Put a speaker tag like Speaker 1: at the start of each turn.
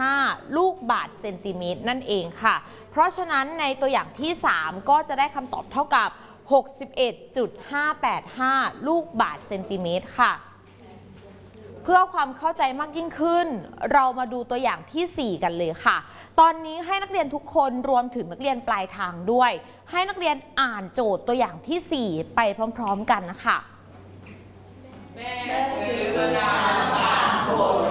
Speaker 1: 5.85 ลูกบาศก์เซนติเมตรนั่นเองค่ะเพราะฉะนั้นในตัวอย่างที่ 3 ก็จะได้คำตอบเท่ากับ 61.585 ลูกบาศก์เซนติเมตรค่ะเพื่อความเข้าใจมากยิ่งขึ้นเรามาดูตัวอย่างที่ 4 กันเลยค่ะตอนนี้ให้นักเรียนทุกคนรวมถึงนักเรียนปลายทางด้วยให้นักเรียนอ่านโจทย์ตัวอย่างที่ 4 ไปพร้อมๆกันนะคะแม่ซื้อกระดาษ3 ขวด